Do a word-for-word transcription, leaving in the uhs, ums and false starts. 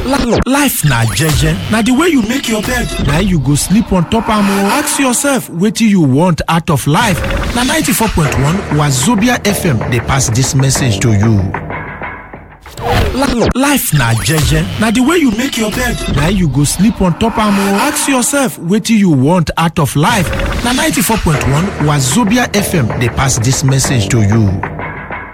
Life na jeje, na the way you make your bed, na you go sleep on top am o. Ask yourself wetin you want out of life. Na ninety-four point one Wazobia F M dey pass this message to you. Life na jeje, na the way you make your bed, na you go sleep on top am o. Ask yourself wetin you want out of life. Na ninety-four point one Wazobia F M dey pass this message to you.